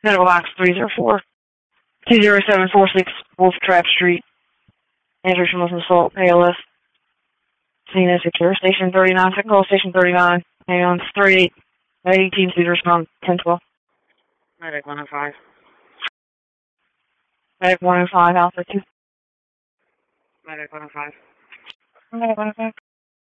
Medical box 304. 20746 Wolf Trap Street. Anderson with assault, ALS. Scene is secure. Station 39, second call, station 39. And 38. 18 to respond, 1012. Medic 105. Medic 105, Alpha 2. Medic 105. Medic 105.